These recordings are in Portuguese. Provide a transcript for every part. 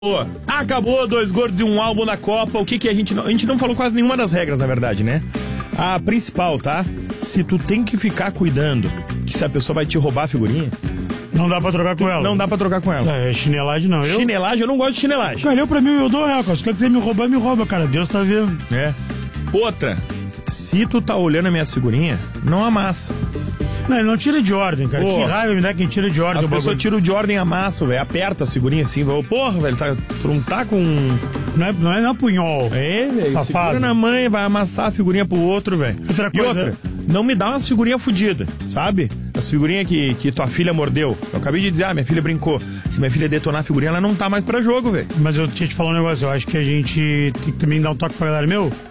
Acabou 2 gordos e um álbum na Copa. O que a gente não falou quase nenhuma das regras, na verdade, né? A principal, tá? Se tu tem que ficar cuidando que se a pessoa vai te roubar a figurinha, não dá pra trocar com ela. Não dá pra trocar com ela. É, chinelagem não. Chinelagem, eu não gosto de chinelagem. Cara, pra mim eu dou real, cara. Se quer quiser me roubar, me rouba, cara. Deus tá vendo. É. Outra, se tu tá olhando a minha figurinha, não amassa. Não tira de ordem, cara. Porra. Que raiva me dá quem tira de ordem. As pessoas tiram de ordem e amassam, velho. Aperta a figurinha assim, velho. Porra, velho, tu não tá com... Não é punhol. É, velho. Safado. Segura na mãe, vai amassar a figurinha pro outro, velho. Outra, não me dá umas figurinhas fodidas, sabe? As figurinhas que tua filha mordeu. Eu acabei de dizer, minha filha brincou. Se minha filha detonar a figurinha, ela não tá mais pra jogo, velho. Mas eu tinha te falar um negócio, eu acho que a gente tem que também dar um toque pra galera.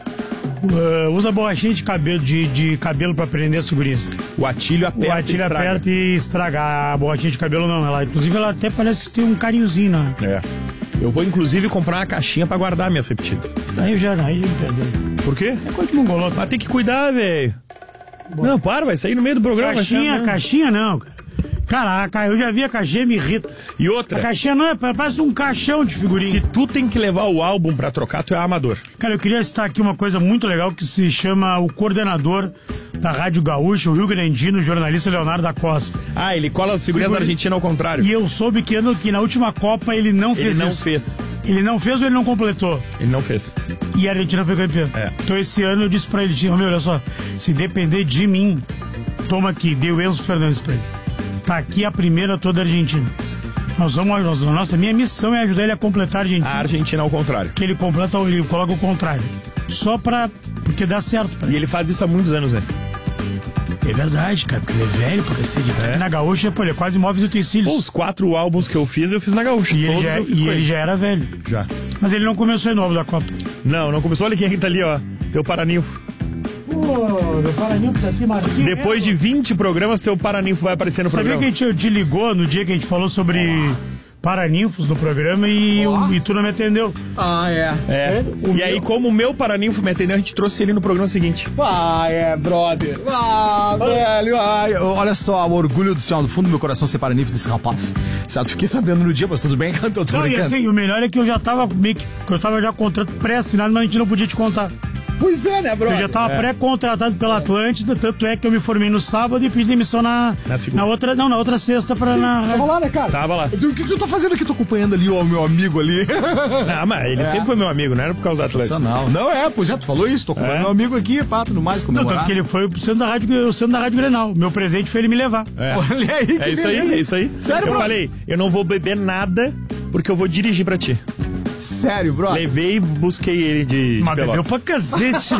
Usa borrachinha de cabelo pra prender as figurinhas. O atilho aperta e estraga. A borrachinha de cabelo não. Inclusive ela até parece que tem um carinhozinho, né? É. Eu vou inclusive comprar uma caixinha pra guardar minhas repetidas. Aí já perdeu. Por quê? É coisa de mongolota. Mas tem que cuidar, velho. Não, vai sair no meio do programa. Caixinha não, cara. Cara, eu já vi a caixinha, me irrita. E outra? A caixinha não parece um caixão de figurinha. Se tu tem que levar o álbum pra trocar, tu é amador. Cara, eu queria citar aqui uma coisa muito legal que se chama o coordenador da Rádio Gaúcha, o Rio Grandino, o jornalista Leonardo da Costa. Ah, ele cola as figurinhas da Argentina ao contrário. E eu soube que na última Copa ele não fez isso. Ele não fez. Ele não fez ou ele não completou? Ele não fez. E a Argentina foi campeã. É. Então esse ano eu disse pra ele, olha só, se depender de mim, toma aqui, dei o Enzo Fernandes pra ele. Tá aqui a primeira toda a Argentina. Minha missão é ajudar ele a completar a Argentina. A Argentina ao contrário. Que ele completa, ele coloca o contrário. Porque dá certo pra ele. E ele faz isso há muitos anos, velho. É verdade, cara, porque ele é velho pra cacete. Na Gaúcha, ele é quase móveis utensílios. Os 4 álbuns que eu fiz na Gaúcha. E ele já era velho. Já. Mas ele não começou no álbum da Copa. Não começou. Olha quem tá ali, ó. Teu Paraninfo. Meu Paraninfo tá aqui, Marquinhos. Depois de 20 programas, teu Paraninfo vai aparecer no programa. Sabia que a gente te ligou no dia que a gente falou sobre paraninfos no programa e tu não me atendeu. E aí, como o meu Paraninfo me atendeu, a gente trouxe ele no programa seguinte. Brother. Velho. Olha só, o orgulho do céu, no fundo do meu coração ser Paraninfo desse rapaz. Certo? Fiquei sabendo no dia, mas tudo bem, cantor. E assim, o melhor é que eu já tava já contrato pré-assinado, mas a gente não podia te contar. Pois é, né, brother? Eu já tava pré-contratado pela Atlântida, tanto é que eu me formei no sábado e pedi demissão na outra sexta pra... Tava lá, né, cara? Tava lá. O que tu tá fazendo aqui? Tô acompanhando ali o meu amigo ali. Não, mas ele sempre foi meu amigo, não era por causa da Atlântida. Não, pois é, tu falou isso, tô acompanhando meu amigo aqui, tudo mais, comemorar. Tanto que ele foi pro centro da Rádio Grenal. Meu presente foi ele me levar. Olha aí, que é isso aí. Sério, eu falei, eu não vou beber nada porque eu vou dirigir pra ti. Sério, bro? Levei e busquei ele de Mas Pelotas. bebeu pra cacete.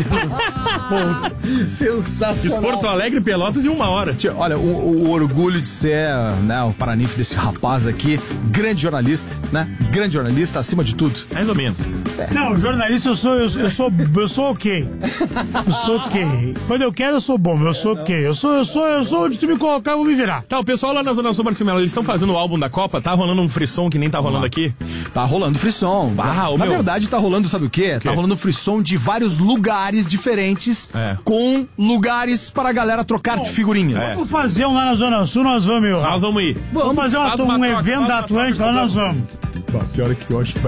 Sensacional. Fiz Porto Alegre, Pelotas em 1 hora. Olha, o orgulho de ser, né, o Paraninfo desse rapaz aqui, grande jornalista, né? Grande jornalista, acima de tudo. Mais ou menos. Não, jornalista eu sou ok. Eu sou ok. Quando eu quero eu sou bom, eu sou ok. Eu sou onde tu me colocar, eu vou me virar. Tá, o pessoal lá na Zona Sul, Marcelo, eles estão fazendo o álbum da Copa, tá rolando um frisson que nem tá rolando aqui? Tá rolando frisson. Na verdade, tá rolando, sabe o quê? Tá rolando frisson de vários lugares diferentes, com lugares para a galera trocar de figurinhas. Vamos fazer um lá na Zona Sul, nós vamos ir. Nós vamos ir. Vamos fazer um evento da Atlântida, lá nós vamos. Pior é que eu acho que